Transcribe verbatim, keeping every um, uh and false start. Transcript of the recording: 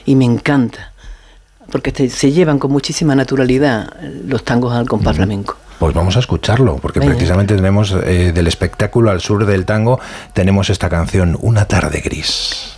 y me encanta, porque te, se llevan con muchísima naturalidad los tangos al compás mm. flamenco. Pues vamos a escucharlo, porque Venga. precisamente tenemos eh, del espectáculo al sur del tango, tenemos esta canción, Una tarde gris.